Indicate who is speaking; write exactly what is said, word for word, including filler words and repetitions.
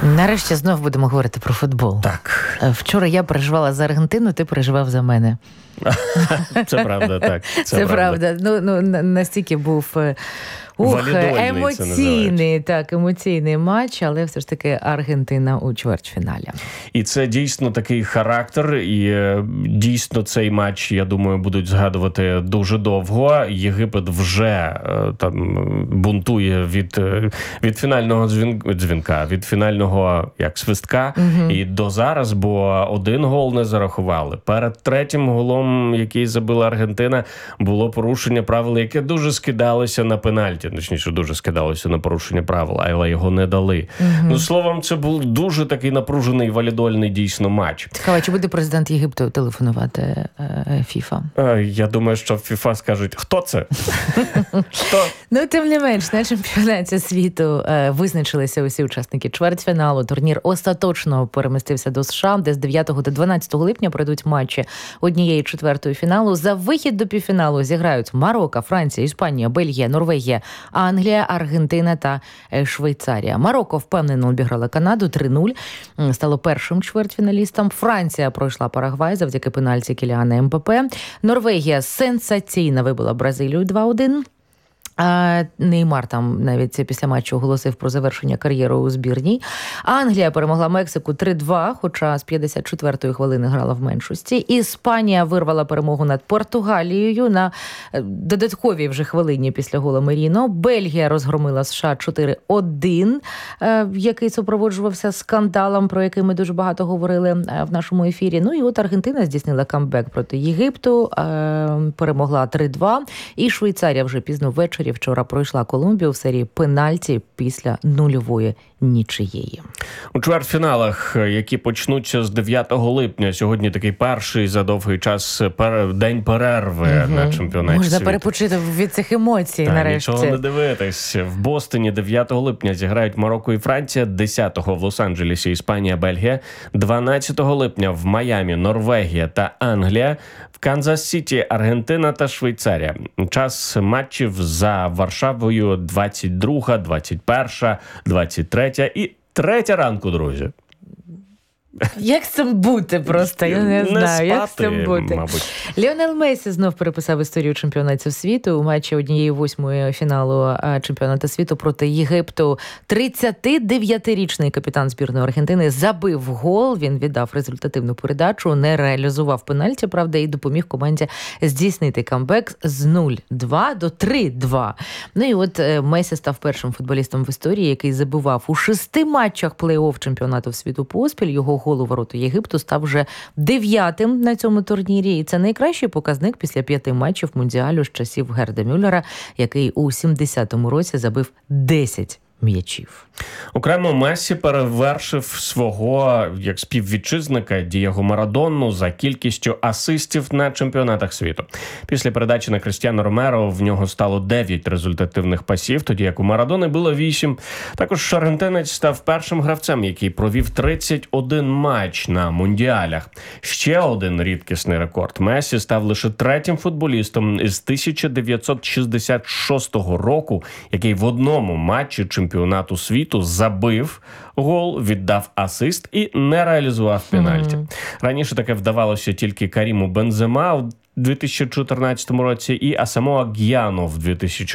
Speaker 1: Нарешті знов будемо говорити про футбол.
Speaker 2: Так.
Speaker 1: Вчора я переживала за Аргентину, ти переживав за мене.
Speaker 2: Це правда, так.
Speaker 1: Це, це правда. правда. Ну, ну, настільки був ух, емоційний, так, емоційний матч, але все ж таки Аргентина у чвертьфіналі.
Speaker 2: І це дійсно такий характер, і дійсно цей матч, я думаю, будуть згадувати дуже довго. Єгипет вже там бунтує від, від фінального дзвінка, від фінального як свистка, угу. і до зараз, бо один гол не зарахували. Перед третім голом, який забила Аргентина, було порушення правил, яке дуже скидалося на пенальті. Точніше, дуже скидалося на порушення правил, але його не дали. Угу. Ну, словом, це був дуже такий напружений, валідольний дійсно матч.
Speaker 1: Цікаво, чи буде президент Єгипту телефонувати ФІФА?
Speaker 2: Я думаю, що в ФІФА скажуть, хто це? Хто?
Speaker 1: Ну, тим не менш, на чемпіонаті світу визначилися усі учасники чвертьфіналу. Турнір остаточно перемістився до США, де з дев'ятого до дванадцятого липня пройдуть матчі однієї четвертої фіналу. За вихід до півфіналу зіграють Марокко, Франція, Іспанія, Бельгія, Норвегія, Англія, Аргентина та Швейцарія. Марокко впевнено обіграла Канаду три нуль, стало першим чвертьфіналістом. Франція пройшла Парагвай завдяки пенальті Кіліана Мбаппе. Норвегія сенсаційно вибила Бразилію два один. А Неймар там навіть після матчу оголосив про завершення кар'єри у збірній. Англія перемогла Мексику три два, хоча з п'ятдесят четвертої хвилини грала в меншості. Іспанія вирвала перемогу над Португалією на додатковій вже хвилині після гола Меріно. Бельгія розгромила США чотири один, який супроводжувався скандалом, про який ми дуже багато говорили в нашому ефірі. Ну і от Аргентина здійснила камбек проти Єгипту, перемогла три два. І Швейцарія вже пізно ввечері вчора пройшла Колумбію в серії пенальті після нульової нічиєї.
Speaker 2: У чвертьфіналах, які почнуться з дев'ятого липня, сьогодні такий перший за довгий час пер... день перерви угу. на чемпіонаті
Speaker 1: Можна
Speaker 2: світу.
Speaker 1: перепочити від цих емоцій
Speaker 2: Та,
Speaker 1: нарешті.
Speaker 2: Нічого не дивитись. В Бостоні дев'ятого липня зіграють Марокко і Франція, десятого в Лос-Анджелесі Іспанія, Бельгія, дванадцятого липня в Майамі Норвегія та Англія, в Канзас-Сіті Аргентина та Швейцарія. Час матчів за Варшавою двадцять друга, двадцять перша, двадцять третя і третя ранку, друзі.
Speaker 1: Як з цим бути просто? Я не, не знаю,
Speaker 2: спати,
Speaker 1: як з цим бути.
Speaker 2: Мабуть.
Speaker 1: Ліонель Месі знов переписав історію чемпіонатів світу у матчі однієї восьмої фіналу чемпіонату світу проти Єгипту. тридцятидев'ятирічний капітан збірної Аргентини забив гол, він віддав результативну передачу, не реалізував пенальті, правда, і допоміг команді здійснити камбек з нуль два до три два. Ну і от Месі став першим футболістом в історії, який забивав у шести матчах плей-офф чемпіонату світу поспіль. Його гол у ворота Єгипту став вже дев'ятим на цьому турнірі. І це найкращий показник після п'яти матчів Мундіалю з часів Герда Мюллера, який у сімдесятому році забив десять м'ячів.
Speaker 2: Окремо Месі перевершив свого як співвітчизника Дієго Марадонну за кількістю асистів на чемпіонатах світу. Після передачі на Крістіану Ромеро в нього стало дев'ять результативних пасів, тоді як у Марадони було вісім. Також аргентинець став першим гравцем, який провів тридцять один матч на Мундіалях. Ще один рідкісний рекорд. Месі став лише третім футболістом із тисяча дев'ятсот шістдесят шостого року, який в одному матчі чемпіонату світу забив гол, віддав асист і не реалізував пенальті. Mm-hmm. Раніше таке вдавалося тільки Каріму Бензема в дві тисячі чотирнадцятому році і Асамоа Г'яну в дві тисячі